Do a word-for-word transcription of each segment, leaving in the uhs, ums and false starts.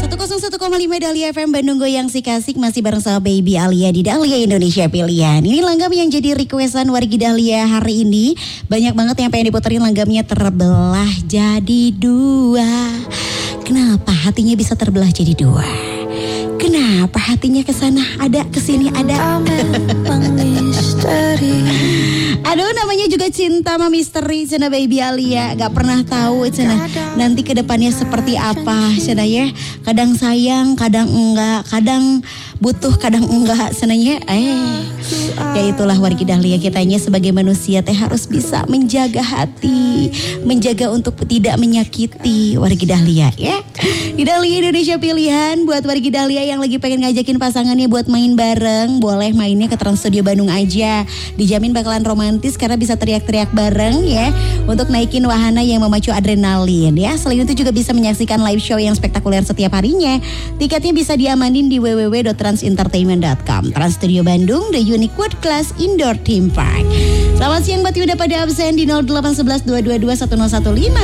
seratus satu koma lima Dahlia F M Bandung Goyang si Kasik masih bareng sama Baby Alia di Dahlia Indonesia Pilihan. Ini langgam yang jadi requestan wargi Dahlia hari ini. Banyak banget yang pengen diputerin langgamnya terbelah jadi dua. Kenapa hatinya bisa terbelah jadi dua? Kenapa hatinya kesana ada, kesini ada? Aduh, namanya juga cinta mah misteri, cina Baby Alia. Gak pernah tahu cina nanti kedepannya seperti apa, cina ya. Kadang sayang, kadang enggak, kadang butuh, kadang enggak, cenanya. Eh, ya itulah wargi Dahlia, kitanya sebagai manusia teh harus bisa menjaga hati, menjaga untuk tidak menyakiti wargi Dahlia ya. Di Dahlia Indonesia Pilihan buat wargi Dahlia yang lagi pengen ngajakin pasangannya buat main bareng, boleh mainnya ke Trans Studio Bandung aja. Dijamin bakalan romantis karena bisa teriak-teriak bareng ya, untuk naikin wahana yang memacu adrenalin ya. Selain itu juga bisa menyaksikan live show yang spektakuler setiap harinya. Tiketnya bisa diamanin di w w w dot trans entertainment dot com. Trans Studio Bandung, the unique world class indoor theme park. Selamat siang buat udah pada absen di nol delapan satu satu dua dua dua satu nol satu lima.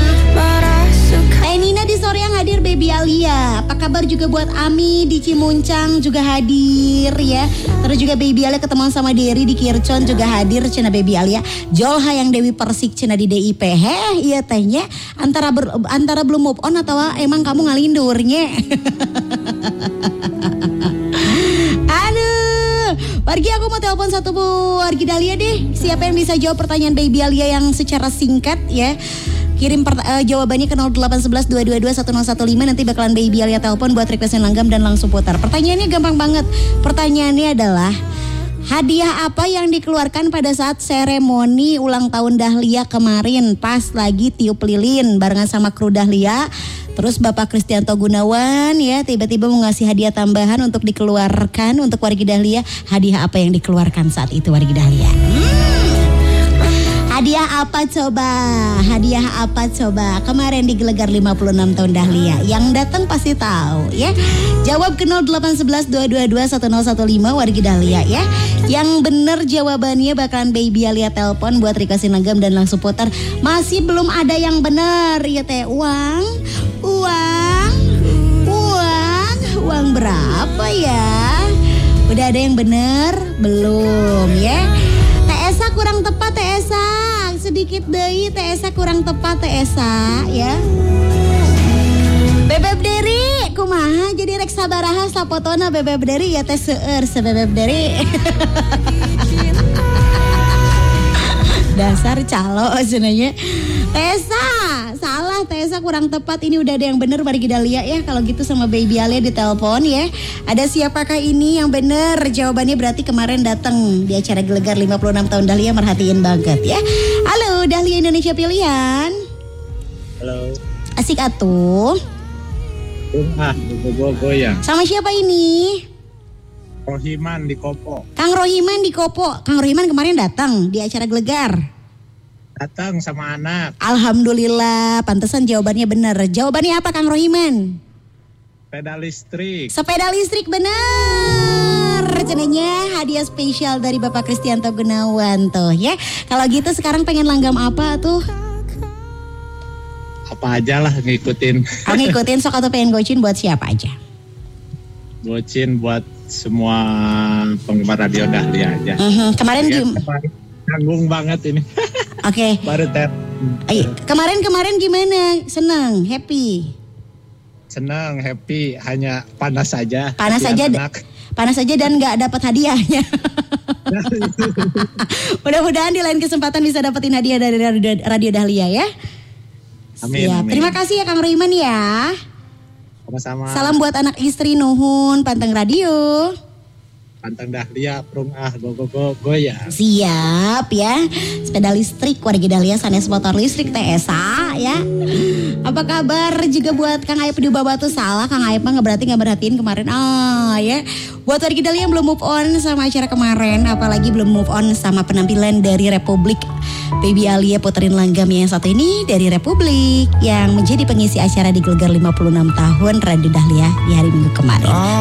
Eh Nina di sore yang hadir Baby Alia. Apa kabar juga buat Ami di Cimuncang juga hadir ya. Terus juga Baby Alia ketemuan sama Derry di Kircon juga hadir cina Baby Alia. Jolha yang Dewi Persik cina di D I P. Heh iya tehnya antara ber, antara belum move on atau emang kamu ngalindurnya. Aduh, Wargi aku mau telepon satu bu Wargi Dahlia deh. Siapa yang bisa jawab pertanyaan Baby Alia yang secara singkat ya. Kirim per, uh, jawabannya ke nol delapan satu satu dua dua dua satu nol satu lima. Nanti bakalan Baby Alia telepon buat requestin langgam dan langsung putar. Pertanyaannya gampang banget. Pertanyaannya adalah, hadiah apa yang dikeluarkan pada saat seremoni ulang tahun Dahlia kemarin pas lagi tiup lilin barengan sama kru Dahlia. Terus Bapak Kristianto Gunawan ya tiba-tiba mau ngasih hadiah tambahan untuk dikeluarkan untuk wargi Dahlia. Hadiah apa yang dikeluarkan saat itu wargi Dahlia? Hmm. Hadiah apa coba? Hadiah apa coba? Kemarin digelegar lima puluh enam tahun Dahlia. Yang datang pasti tahu ya. Jawab ke nol delapan satu satu dua dua dua satu nol satu lima wargi Dahlia ya. Yang benar jawabannya bakalan Baby Alia telepon buat requestin langgam dan langsung putar. Masih belum ada yang benar ya teh. Uang, uang, uang, uang berapa ya? Udah ada yang benar? Belum ya. T S A kurang tepat T S A. Sedikit deui T S A kurang tepat T S A ya. Bebeb Deri kumaha jadi rek sabaraha sapotona Bebeb Deri ya teh seueur sebebeb Deri. Dasar calo cenanya. T S A salah, T S A kurang tepat. Ini udah ada yang bener wargi Dahlia ya. Kalau gitu sama Baby Alia ditelepon ya. Ada siapakah ini yang bener? Jawabannya berarti kemarin datang di acara Gelegar lima puluh enam tahun Dahlia, merhatiin banget ya. Halo Dahlia Indonesia Pilihan. Halo. Asik atuh. Ah, goyang. Sama siapa ini? Rohiman di Kopo. Kang Rohiman di Kopo. Kang Rohiman kemarin datang di acara Gelegar. Datang sama anak. Alhamdulillah, pantesan jawabannya benar. Jawabannya apa Kang Rohiman? Sepeda listrik. Sepeda listrik benar. Cenanya hadiah spesial dari Bapak Kristianto Gunawan tuh ya. Kalau gitu sekarang pengen langgam apa tuh? Apa aja lah ngikutin. Oh, ngikutin sok atau pengen gocin buat siapa aja? Gocin buat semua penggemar radio Dahlia aja. Uh-huh. Kemarin ya, gim- tanggung banget ini. Oke. Okay. Baru ter. Kemarin-kemarin gimana? Senang, happy? Senang, happy, hanya panas saja. Panas saja, d- panas saja dan nggak dapat hadiahnya. Mudah-mudahan di lain kesempatan bisa dapetin hadiah dari Radio, Radio Dahlia ya. Amin, Siap. amin. Terima kasih ya Kang Rohiman ya. Sama-sama. Salam buat anak istri Nuhun, Panteng Radio. Panteng Dahlia, prung ah, go go go goyang. Siap ya. Sepeda listrik, wargi Dahlia, sanes motor listrik T S A ya. Apa kabar juga buat Kang Aip di Babatu? Salah, Kang Aip mah berarti gak merhatiin kemarin. Ah ya. Buat wargi Dahlia yang belum move on sama acara kemarin, apalagi belum move on sama penampilan dari Republik. Baby Alia puterin langgam yang satu ini dari Republik yang menjadi pengisi acara di Gelegar lima puluh enam tahun Radio Dahlia di hari Minggu kemarin. Oh.